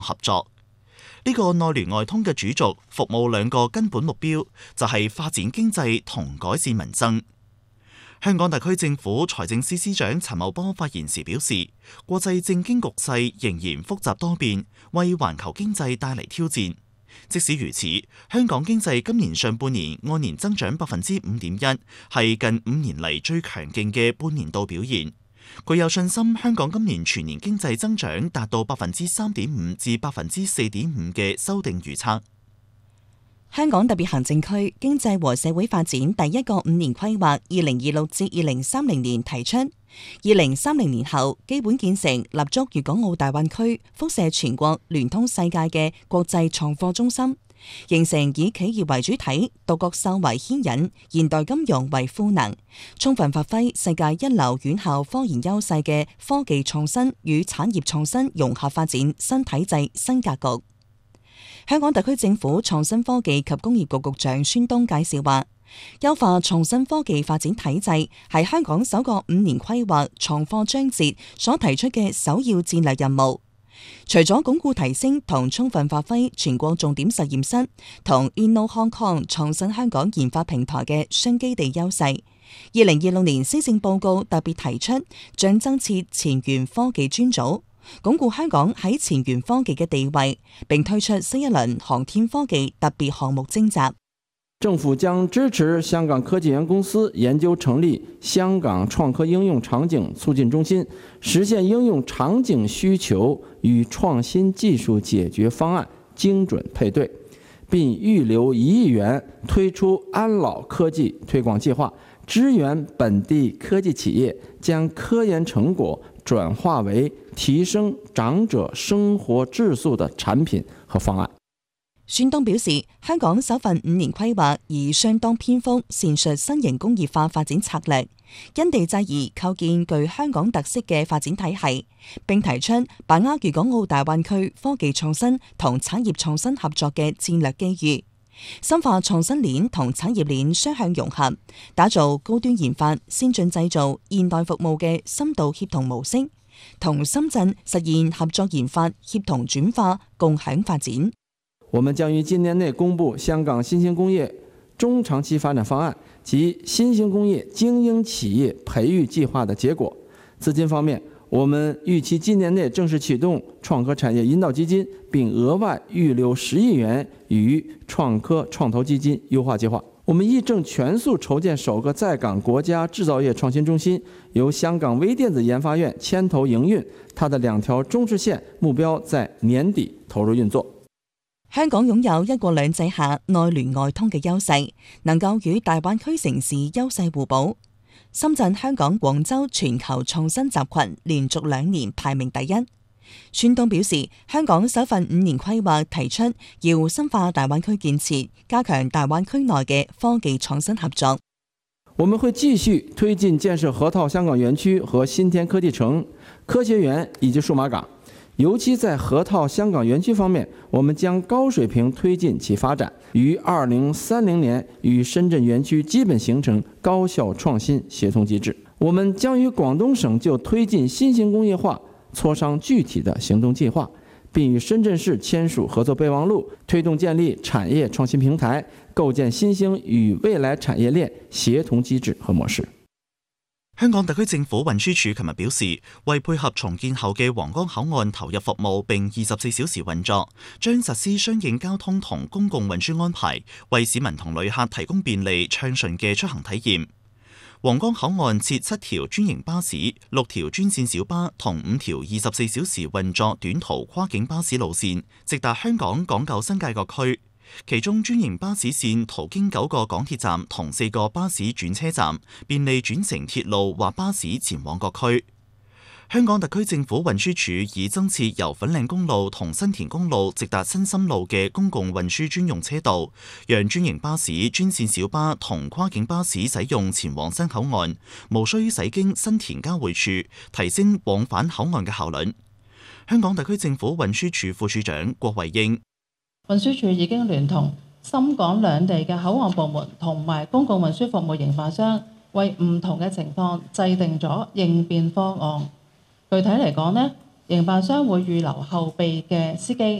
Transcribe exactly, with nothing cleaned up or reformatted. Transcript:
合作。呢個內聯外通嘅主軸服務兩個根本目標，就係發展經濟同改善民生。香港特區政府財政司司長陳茂波發言時表示，國際政經局勢仍然複雜多變，為環球經濟帶嚟挑戰。即使如此，香港經濟今年上半年按年增長百分之五點一，係近五年嚟最強勁嘅半年度表現。佢有信心，香港今年全年經濟增長達到百分之三點五至百分之四點五嘅修訂預測。 香港特別行政區經濟和社會發展第一個五年規劃二零二六至二零三零年提出，二零三零年後基本建成立足粵港澳大灣區，輻射全國、聯通世界嘅國際創科中心，形成以企業為主體、獨角獸為牽引、現代金融為賦能，充分發揮世界一流院校科研優勢嘅科技創新與產業創新融合發展新體制新格局。香港特區政府創新科技及工業局局長孫東介紹話，優化創新科技發展體制係香港首個五年規劃創科章節所提出嘅首要戰略任務。除咗鞏固提升同充分發揮全國重點實驗室同 Inno Hong Kong 創新香港研發平台嘅雙基地優勢，二零二六年施政報告特別提出將增設前沿科技專組，鞏固香港喺前沿科技嘅地位，並推出新一輪航天科技特別項目徵集。 政府將支持香港科技園公司研究成立香港創科應用場景促進中心，實現應用場景需求與創新技術解決方案精準配對，並預留一億元推出安老科技推廣計劃，支援本地科技企業將科研成果轉化為提升長者生活質素的產品和方案。 孫東表示，香港首份五年規劃以相當篇幅闡述新型工業化發展策略，因地制宜構建具香港特色嘅發展體系，並提出把握粵港澳大灣區科技創新同產業創新合作嘅戰略機遇，深化創新鏈同產業鏈雙向融合，打造高端研發、先進製造、現代服務嘅深度協同模式，同深圳實現合作研發、協同轉化、共享發展。 我們將於今年內公布香港新興工業中長期發展方案及新興工業精英企業培育計劃的結果。資金方面，我們預期今年內正式啟動創科產業引導基金，並額外預留十億元於創科創投基金優化計劃。我們亦正全速籌建首個在港國家製造業創新中心，由香港微電子研發院牽頭營運，它的兩條中支線目標在年底投入運作。 香港擁有一國兩制下內聯外通嘅優勢，能夠與大灣區城市優勢互補。深圳、香港、廣州全球創新集群連續兩年排名第一。孫東表示，香港首份五年規劃提出要深化大灣區建設，加強大灣區內嘅科技創新合作。 我們會繼續推進建設河套香港園區和新田科技城、科學園以及數碼港。尤其在河套香港園區方面，我們將高水平推進其發展，於二零三零年與深圳園區基本形成高效創新協同機制。我們將與廣東省就推進新型工業化磋商具體的行動計劃，並與深圳市簽署合作備忘錄，推動建立產業創新平台，構建新興與未來產業鏈協同機制和模式。 香港特區政府運輸署琴日表示，為配合重建後嘅皇崗口岸投入服務並二十四小時運作，將實施相應交通同公共運輸安排，為市民同旅客提供便利暢順嘅出行體驗。皇崗口岸設七條專營巴士、六條專線小巴同五條二十四小時運作短途跨境巴士路線，直達香港港九新界各區。其中專營巴士線途經九個港鐵站同四個巴士轉車站，便利轉乘鐵路或巴士前往各區。香港特區政府運輸署已增設由粉嶺公路同新田公路直達新深路嘅公共運輸專用車道，讓專營巴士、專線小巴同跨境巴士使用前往新口岸，無需駛經新田交匯處，提升往返口岸嘅效率。香港特區政府運輸署副署長郭慧英。 運輸署已經聯同深港兩地嘅口岸部門同埋公共運輸服務營發商，為唔同嘅情況制定咗應變方案。具體嚟講呢， 營辦商會預留後備嘅司機。